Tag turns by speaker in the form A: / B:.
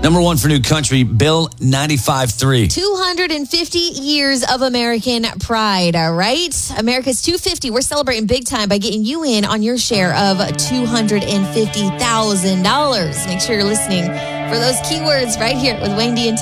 A: Number one for new country, Bill 95.3.
B: 250 years of American pride, all right? America's 250. We're celebrating big time by getting you in on your share of $250,000. Make sure you're listening for those keywords right here with Wayne D and